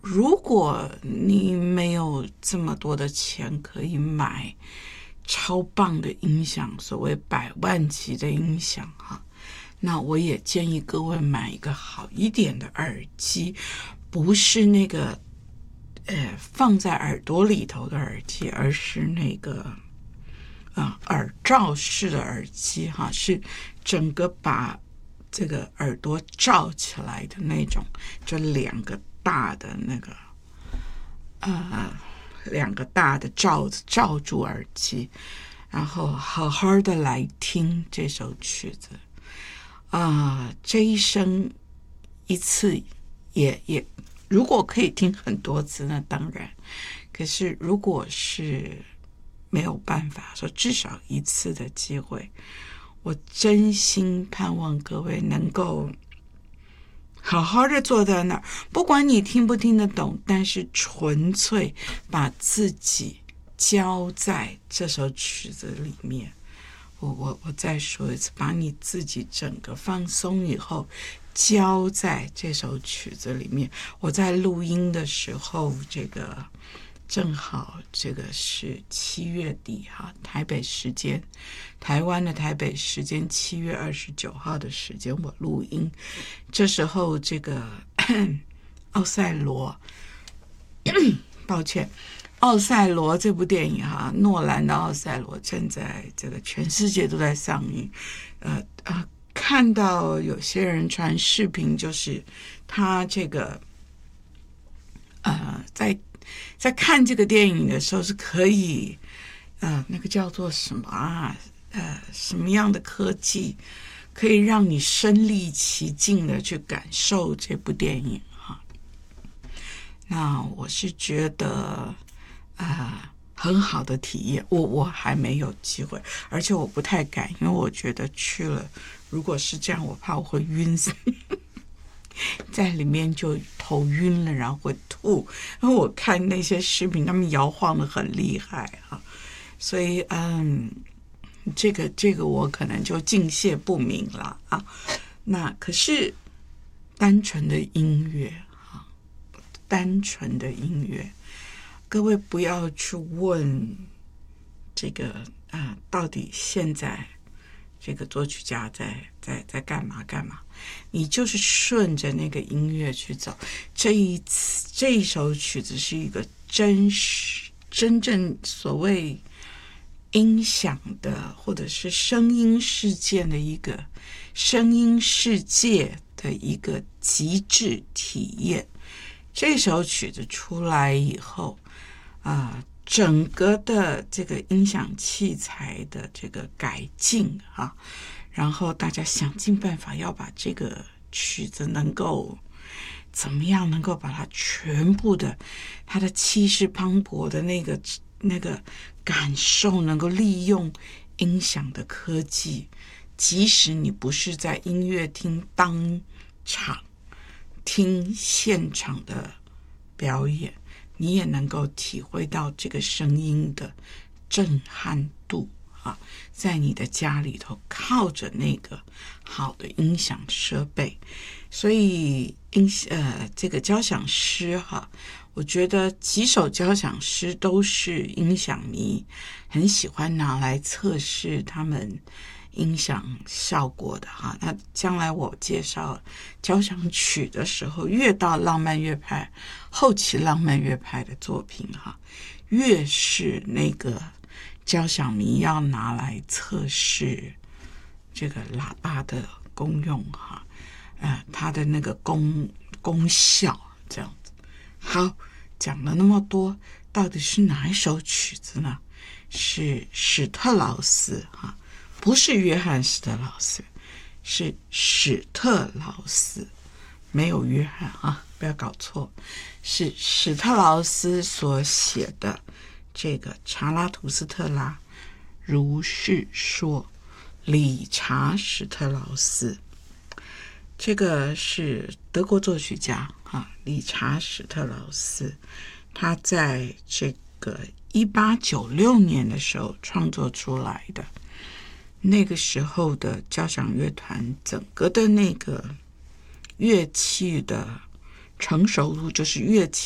如果你没有这么多的钱可以买超棒的音响，所谓100万级的音响哈，那我也建议各位买一个好一点的耳机，不是那个放在耳朵里头的耳机，而是那个耳罩式的耳机哈，是整个把这个耳朵罩起来的那种，就两个大的那个两个大的罩子罩住耳机，然后好好的来听这首曲子这一生一次也如果可以听很多次那当然，可是如果是没有办法说至少一次的机会，我真心盼望各位能够好好的坐在那儿，不管你听不听得懂，但是纯粹把自己交在这首曲子里面。我再说一次，把你自己整个放松以后交在这首曲子里面。我在录音的时候，这个正好这个是7月底哈，台湾的台北时间7月29号的时间我录音，这时候这个奥赛罗抱歉，奥赛罗这部电影哈，诺兰的奥赛罗正在这个全世界都在上映。看到有些人传视频，就是他这个在看这个电影的时候是可以那个叫做什么什么样的科技可以让你身临其境的去感受这部电影哈。那我是觉得很好的体验，我还没有机会，而且我不太敢，因为我觉得去了如果是这样，我怕我会晕死在里面就头晕了，然后会吐。因为我看那些视频，他们摇晃的很厉害哈，所以这个我可能就敬谢不明了啊。那可是单纯的音乐啊，单纯的音乐，各位不要去问这个到底现在这个作曲家在干嘛，你就是顺着那个音乐去走。这一首曲子是一个真正所谓音响的或者是声音世界的一个极致体验。这首曲子出来以后整个的这个音响器材的这个改进然后大家想尽办法要把这个曲子能够怎么样能够把它全部的它的气势磅礴的那个感受能够利用音响的科技，即使你不是在音乐厅当场听现场的表演，你也能够体会到这个声音的震撼度在你的家里头靠着那个好的音响设备。所以这个交响诗我觉得几首交响诗都是音响迷很喜欢拿来测试他们音响效果的那将来我介绍交响曲的时候，越到浪漫乐派后期浪漫乐派的作品越是那个交响迷要拿来测试这个喇叭的功用它的那个功效这样子。好，讲了那么多，到底是哪一首曲子呢？是史特劳斯不是约翰史特劳斯，是史特劳斯，没有约翰不要搞错，是史特劳斯所写的这个查拉图斯特拉如是说，理查史特劳斯，这个是德国作曲家理查史特劳斯，他在这个1896年的时候创作出来的。那个时候的交响乐团整个的那个乐器的成熟度，就是乐器